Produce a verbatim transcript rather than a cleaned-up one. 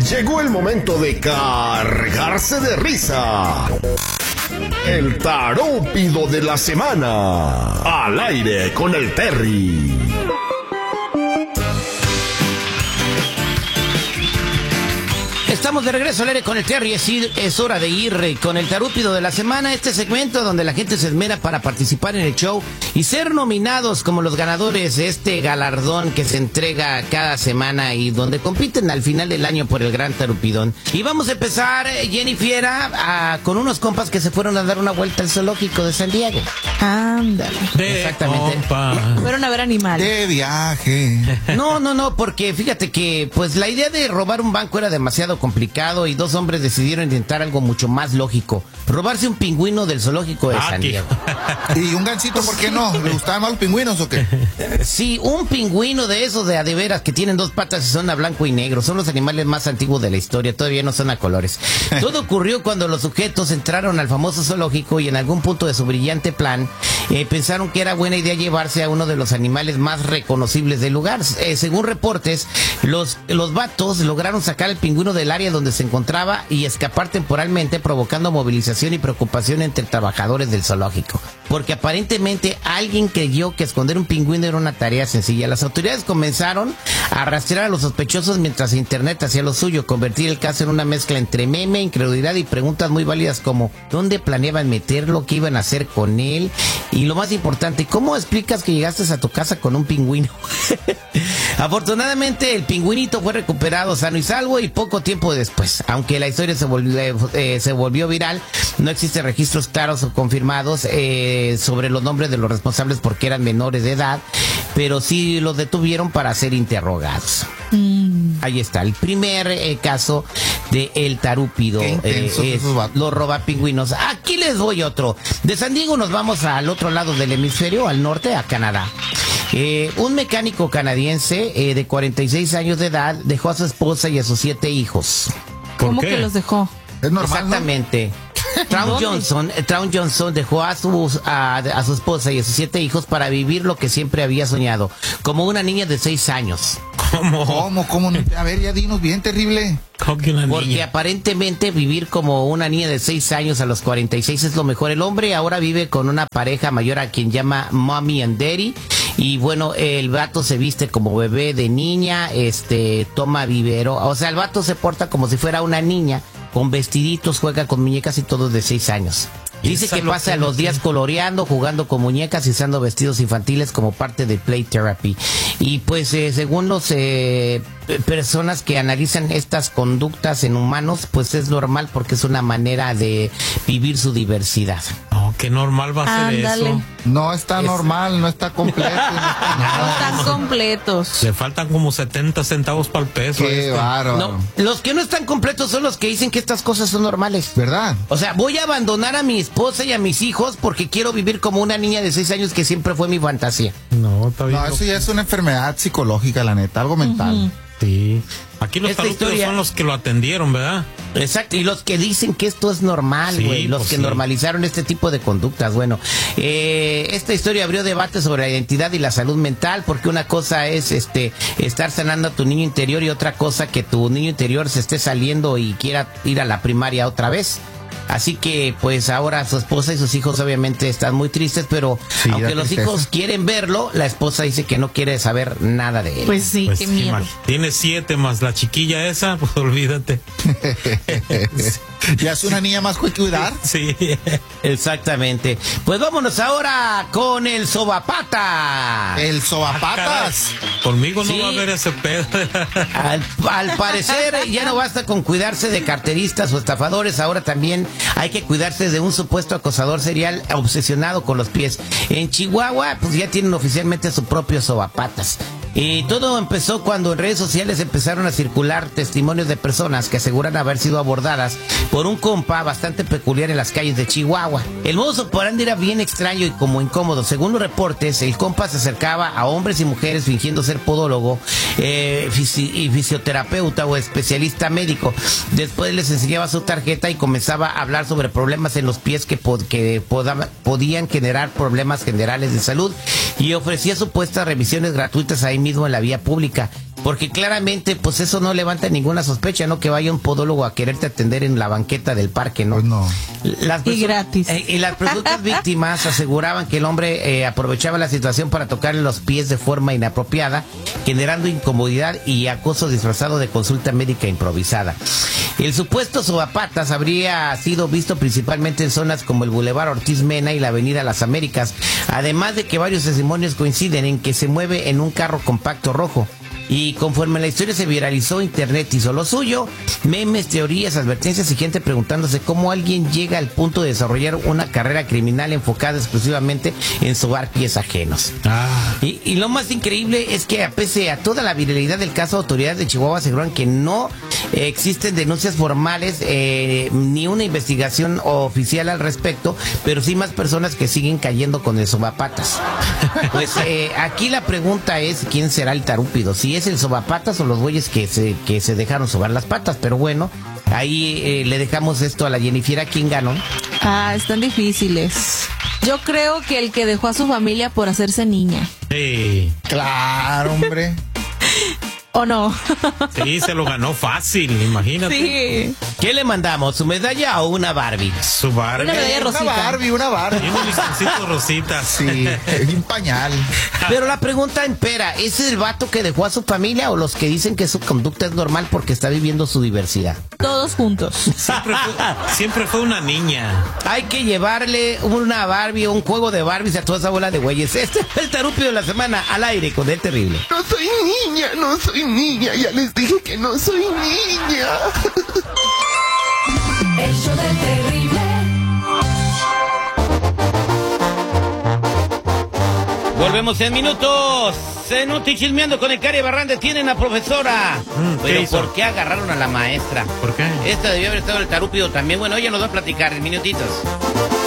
Llegó el momento de cargarse de risa. El tarúpido de la semana. Al aire con el Terry. Estamos de regreso al aire con el Terry. Es, ir, es hora de ir con el tarúpido de la semana. Este segmento donde la gente se esmera para participar en el show y ser nominados como los ganadores de este galardón que se entrega cada semana y donde compiten al final del año por el gran tarupidón. Y vamos a empezar, Jenny Fiera, a, con unos compas que se fueron a dar una vuelta al zoológico de San Diego. Ándale. De Exactamente. compa. Fueron a ver animales. De viaje. No, no, no, porque fíjate que pues la idea de robar un banco era demasiado complicado y dos hombres decidieron intentar algo mucho más lógico: robarse un pingüino del zoológico de Ah, San qué- Diego. ¿Y un gansito por qué no? ¿Le gustaban más los pingüinos o qué? Sí, un pingüino de esos de a de veras que tienen dos patas y son a blanco y negro. Son los animales más antiguos de la historia, todavía no son a colores. Todo ocurrió cuando los sujetos entraron al famoso zoológico y en algún punto de su brillante plan eh, pensaron que era buena idea llevarse a uno de los animales más reconocibles del lugar. Eh, según reportes, los, los vatos lograron sacar el pingüino del área donde se encontraba y escapar temporalmente, provocando movilización y preocupación entre trabajadores del zoológico. Porque aparentemente alguien creyó que esconder un pingüino era una tarea sencilla. Las autoridades comenzaron a rastrear a los sospechosos mientras Internet hacía lo suyo, convertir el caso en una mezcla entre meme, incredulidad y preguntas muy válidas como ¿dónde planeaban meterlo? ¿Qué iban a hacer con él? Y lo más importante, ¿cómo explicas que llegaste a tu casa con un pingüino? Afortunadamente el pingüinito fue recuperado sano y salvo y poco tiempo después, aunque la historia se volvió, eh, se volvió viral, no existen registros claros o confirmados eh, sobre los nombres de los responsables porque eran menores de edad, pero sí los detuvieron para ser interrogados. Mm. Ahí está, el primer eh, caso de el tarúpido, Qué intensos eh, es esos vatos. los robapingüinos. Aquí les doy otro. De San Diego nos vamos al otro lado del hemisferio, al norte, a Canadá. Eh, un mecánico canadiense eh, de cuarenta y seis años de edad dejó a su esposa y a sus siete hijos. ¿Por ¿Cómo qué? que los dejó? Es normal, ¿no? Exactamente. Traun ¿Dónde? Johnson, eh, Traun Johnson dejó a su, a, a su esposa y a sus siete hijos para vivir lo que siempre había soñado, como una niña de seis años. ¿Cómo? ¿Cómo? ¿Cómo? no? A ver, ya dinos bien terrible. ¿Cómo que una Porque niña? aparentemente vivir como una niña de seis años a los cuarenta y seis es lo mejor. El hombre ahora vive con una pareja mayor a quien llama Mommy and Daddy. Y bueno, el vato se viste como bebé de niña, este, toma vivero. O sea, el vato se porta como si fuera una niña, con vestiditos, juega con muñecas y todo de seis años. ¿Y Dice esa que lo pasa que- los días coloreando, jugando con muñecas y usando vestidos infantiles como parte de play therapy. Y pues eh, según los eh, personas que analizan estas conductas en humanos, pues es normal porque es una manera de vivir su diversidad. No, qué normal va a ser Ándale. eso. No está normal, no está completo. No está No nada. están completos. Le faltan como setenta centavos para el peso. a Qué este. bárbaro. No, los que no están completos son los que dicen que estas cosas son normales. ¿Verdad? O sea, voy a abandonar a mi esposa y a mis hijos porque quiero vivir como una niña de seis años que siempre fue mi fantasía. No, está bien. No, eso ya es una enfermedad psicológica, la neta, algo mental. Sí. Aquí los Esta tarúpidos historia- son los que lo atendieron, ¿verdad? Exacto, y los que dicen que esto es normal, Sí, güey, los pues que sí. normalizaron este tipo de conductas. Bueno, eh, esta historia abrió debate sobre la identidad y la salud mental, porque una cosa es este estar sanando a tu niño interior y otra cosa que tu niño interior se esté saliendo y quiera ir a la primaria otra vez. Así que, pues ahora su esposa y sus hijos obviamente están muy tristes, pero Sí, aunque da los tristeza. hijos quieren verlo, la esposa dice que no quiere saber nada de él. Pues sí, Pues, qué miedo. imag- Tiene siete más la chiquilla esa, pues olvídate. Ya es una niña más que cuidar. Sí. Exactamente. Pues vámonos ahora con el sobapata. El Ah, sobapatas. caray. Conmigo no Sí. va a haber ese pedo. Al, al parecer ya no basta con cuidarse de carteristas o estafadores, ahora también hay que cuidarse de un supuesto acosador serial obsesionado con los pies. En Chihuahua, pues ya tienen oficialmente su propio sobapatas. Y todo empezó cuando en redes sociales empezaron a circular testimonios de personas que aseguran haber sido abordadas por un compa bastante peculiar en las calles de Chihuahua. El modus operandi era bien extraño y como incómodo. Según los reportes, el compa se acercaba a hombres y mujeres fingiendo ser podólogo eh, fisi- y fisioterapeuta o especialista médico. Después les enseñaba su tarjeta y comenzaba a hablar sobre problemas en los pies que, pod- que poda- podían generar problemas generales de salud y ofrecía supuestas revisiones gratuitas ahí mismo en la vía pública. porque claramente pues eso no levanta ninguna sospecha, ¿no? Que vaya un podólogo a quererte atender en la banqueta del parque, ¿no? Pues no. Las Y gratis. Eh, y las presuntas víctimas aseguraban que el hombre eh, aprovechaba la situación para tocarle los pies de forma inapropiada, generando incomodidad y acoso disfrazado de consulta médica improvisada. El supuesto sobapatas habría sido visto principalmente en zonas como el Boulevard Ortiz Mena y la Avenida Las Américas, además de que varios testimonios coinciden en que se mueve en un carro compacto rojo. Y conforme la historia se viralizó, internet hizo lo suyo, memes, teorías, advertencias y gente preguntándose cómo alguien llega al punto de desarrollar una carrera criminal enfocada exclusivamente en sobar pies ajenos. Ah. Y, y lo más increíble es que, a pese a toda la viralidad del caso, autoridades de Chihuahua aseguran que no eh, existen denuncias formales eh, ni una investigación oficial al respecto, pero sí más personas que siguen cayendo con el sobapatas. Pues eh, aquí la pregunta es quién será el tarúpido, si es el sobapatas o los güeyes que se, que se dejaron sobar las patas, pero bueno, ahí eh, le dejamos esto a la Jennifer. ¿Quién ganó? Ah, están difíciles. Yo creo que el que dejó a su familia por hacerse niña. Sí. Claro, hombre. ¿O no? Sí, se lo ganó fácil, imagínate. Sí. ¿Qué le mandamos? ¿Su medalla o una Barbie? Su Barbie. Una medalla Una rosita. Barbie, una Y Barbie. unos listoncitos rositas. Sí, y un pañal. Pero la pregunta impera, ¿es el vato que dejó a su familia o los que dicen que su conducta es normal porque está viviendo su diversidad? Todos juntos. Siempre fue, siempre fue una niña. Hay que llevarle una Barbie o un juego de Barbies a toda esa bola de güeyes. Este es el tarúpido de la semana al aire con el terrible. No soy niña, no soy niña, ya les dije que no soy niña. El show del terrible. Volvemos en minutos. En Noti Chismeando con el Cari Barrantes tienen a profesora. Mm, ¿qué Pero hizo? ¿por qué agarraron a la maestra? ¿Por qué? Esta debió haber estado el tarúpido también. Bueno, ella nos va a platicar en minutitos.